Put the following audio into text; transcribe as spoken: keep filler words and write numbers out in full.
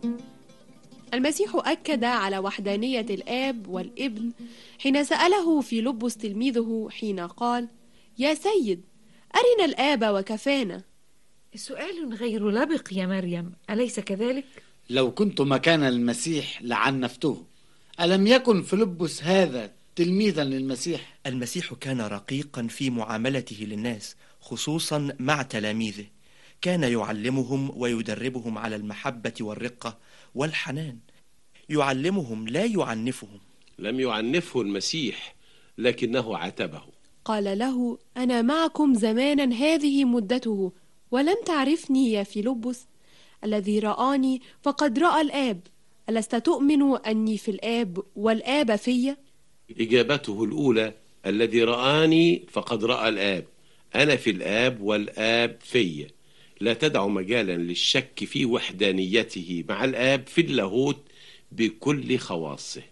المسيح أكد على وحدانية الآب والابن حين سأله فيلبس تلميذه حين قال: يا سيد، أرنا الآب وكفانا. سؤال غير لبق يا مريم، أليس كذلك؟ لو كنت مكان المسيح لعنفته. ألم يكن فيلبس هذا تلميذا للمسيح؟ المسيح كان رقيقا في معاملته للناس، خصوصا مع تلاميذه. كان يعلمهم ويدربهم على المحبة والرقة والحنان. يعلمهم لا يعنفهم. لم يعنفه المسيح، لكنه عاتبه. قال له: أنا معكم زمانا هذه مدته ولم تعرفني يا فيلبس؟ الذي رآني فقد رأى الآب. ألست تؤمن أني في الآب والآب في؟ إجابته الأولى: الذي رآني فقد رأى الآب. أنا في الآب والآب في. لا تدع مجالا للشك في وحدانيته مع الآب في اللاهوت بكل خواصه.